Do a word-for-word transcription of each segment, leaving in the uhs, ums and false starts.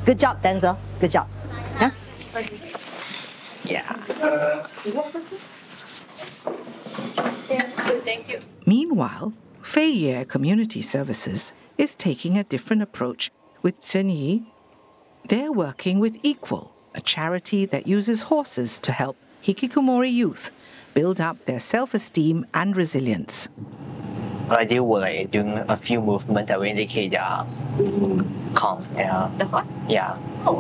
Good job, Denzel. Good job. Yeah. Yeah. Thank you. Meanwhile, Fei Ye Community Services is taking a different approach with Chen Yi. They're working with Equal, a charity that uses horses to help hikikomori youth build up their self-esteem and resilience. I do like doing a few movements that will indicate their calm. Yeah. The horse? Yeah. Oh.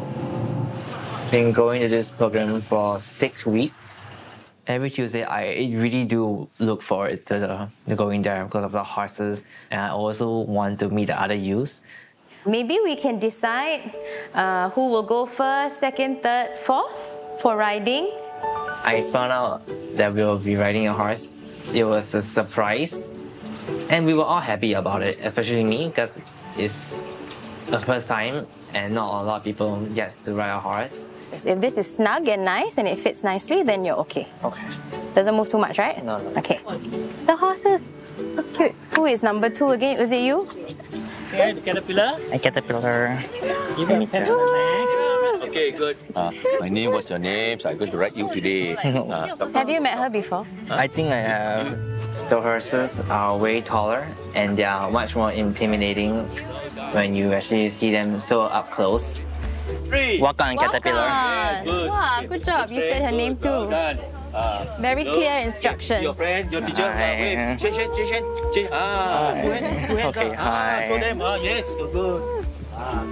Been going to this program for six weeks. Every Tuesday, I really do look forward to the, the going there because of the horses, and I also want to meet the other youths. Maybe we can decide uh, who will go first, second, third, fourth for riding. I found out that we will be riding a horse. It was a surprise, and we were all happy about it, especially me, because it's the first time and not a lot of people get to ride a horse. If this is snug and nice and it fits nicely, then you're okay. Okay. Doesn't move too much, right? No, no. Okay. The horses. That's cute. Who is number two again? Was it you? Okay, the caterpillar. A caterpillar. Give me caterpillar. Okay, good. Uh, my name, what's your name? So I'm going to write you today. Uh, Have you met her before? I think I have. The horses are way taller and they are much more intimidating when you actually see them so up close. Three. Wakan caterpillar. Wakan. Good. Wow, good job. You said her name too. Well done. Uh, Very look, clear instructions. Your friend, your teacher. Hi. Uh, wait, Chen, Chen, Chen, Chen, Chen. Ah, Hi. two hands, two hands. Okay, ah, hi. show them. Ah, yes, so good. Ah.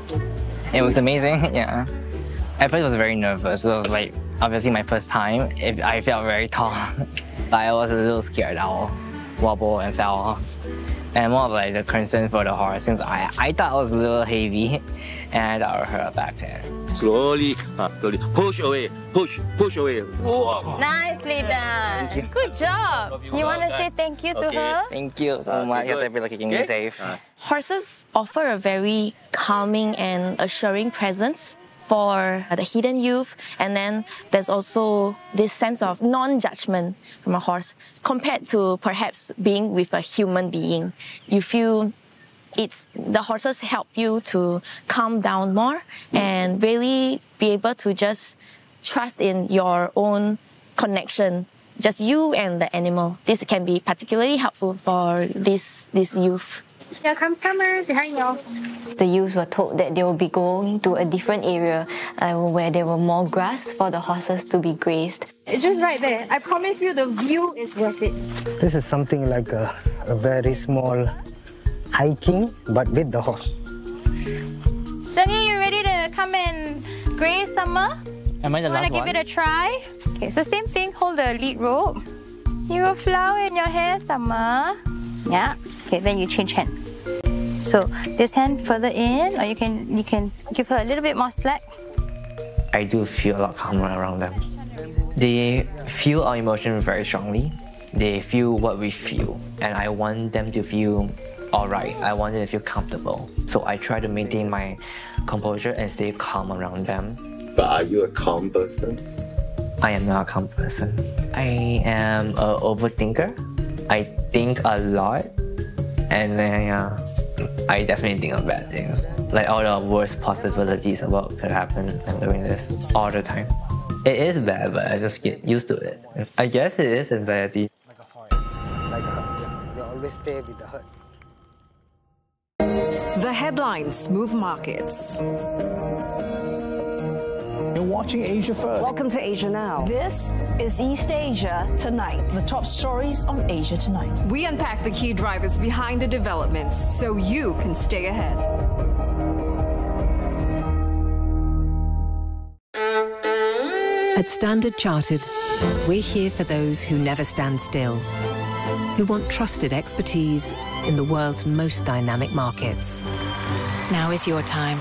It was amazing, yeah. At first I was very nervous. It was like obviously my first time. It, I felt very tall. But I was a little scared. I'll wobble and fell off. And more of like the concern for the horse since I, I thought it was a little heavy and I thought I hurt back there. Slowly, uh, slowly. Push away, push, push away. Whoa. Nicely done. you. Good job. You want to say thank you to Okay. her? Thank you so much. good. Caterpillar keeping me Okay. safe. Uh, Horses offer a very calming and assuring presence for the hidden youth, and then there's also this sense of non-judgment from a horse compared to perhaps being with a human being. You feel it's the horses help you to calm down more and really be able to just trust in your own connection, just you and the animal. This can be particularly helpful for this this youth. Here comes Summer behind you. The youths were told that they will be going to a different area uh, where there were more grass for the horses to be grazed. It's just right there. I promise you the view is worth it. This is something like a, a very small hiking, but with the horse. Zhengyi, you ready to come and graze Summer? Am I the You want last to give one? it a try? Okay, so same thing. Hold the lead rope. You have flower in your hair, Summer. Yeah. Okay, then you change hand. So this hand further in, or you can you can give her a little bit more slack. I do feel a lot calmer around them. They feel our emotions very strongly. They feel what we feel, and I want them to feel alright. I want them to feel comfortable. So I try to maintain my composure and stay calm around them. But are you a calm person? I am not a calm person. I am an overthinker. I think a lot, and then uh, I definitely think of bad things. Like all the worst possibilities of what could happen when doing this all the time. It is bad, but I just get used to it. I guess it is anxiety. Like a horse. Like a herd. Yeah. They always stay with the herd. The headlines move markets. You're watching Asia First. Welcome to Asia Now. This is East Asia Tonight. The top stories on Asia Tonight. We unpack the key drivers behind the developments so you can stay ahead. At Standard Chartered, we're here for those who never stand still, who want trusted expertise in the world's most dynamic markets. Now is your time.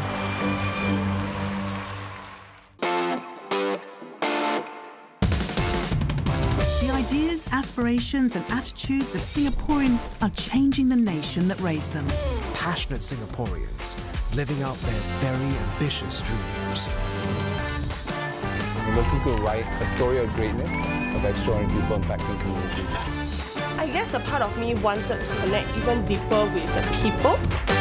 The ideas, aspirations and attitudes of Singaporeans are changing the nation that raised them. Passionate Singaporeans living out their very ambitious dreams. We're looking to write a story of greatness, of extraordinary people impacting communities. I guess a part of me wanted to connect even deeper with the people.